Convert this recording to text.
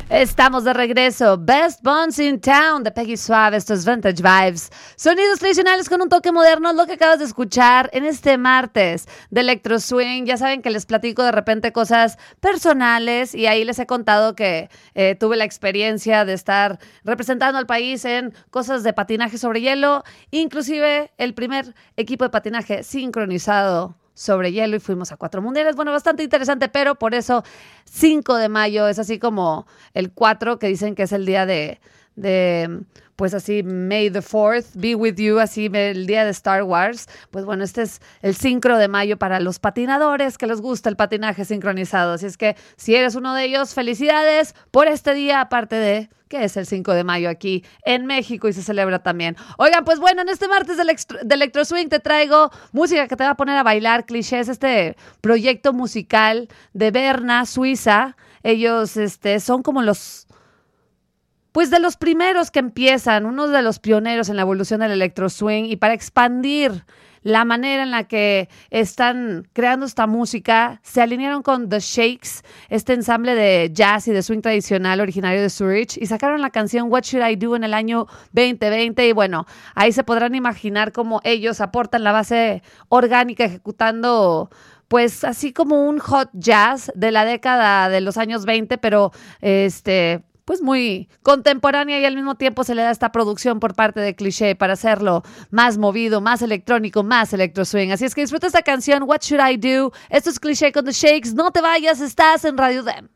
Estamos de regreso. Best Buns in Town de Peggy Suave. Esto es Vintage Vibes. Sonidos tradicionales con un toque moderno. Lo que acabas de escuchar en este martes de Electro Swing. Ya saben que les platico de repente cosas personales y ahí les he contado que tuve la experiencia de estar representando al país en cosas de patinaje sobre hielo. Inclusive el primer equipo de patinaje sincronizado sobre hielo y fuimos a 4 mundiales. Bueno, bastante interesante, pero por eso 5 de mayo es así como el 4 que dicen que es el día de pues así, May the 4th be with you, así el día de Star Wars. Pues bueno, este es el 5 de mayo para los patinadores que les gusta el patinaje sincronizado. Así es que si eres uno de ellos, felicidades por este día, aparte de que es el 5 de mayo aquí en México y se celebra también. Oigan, pues bueno, en este martes de Electro Swing te traigo música que te va a poner a bailar, clichés, este proyecto musical de Berna, Suiza. Ellos son como pues de los primeros que empiezan, unos de los pioneros en la evolución del Electro Swing, y para expandir la manera en la que están creando esta música, se alinearon con The Shakes, este ensamble de jazz y de swing tradicional originario de Zurich, y sacaron la canción What Should I Do en el año 2020, y bueno, ahí se podrán imaginar cómo ellos aportan la base orgánica ejecutando pues así como un hot jazz de la década de los años 20, pero pues muy contemporánea, y al mismo tiempo se le da esta producción por parte de Cliché para hacerlo más movido, más electrónico, más electro swing. Así es que disfruta esta canción, What Should I Do? Esto es Cliché con The Shakes. No te vayas, estás en Radio Dem.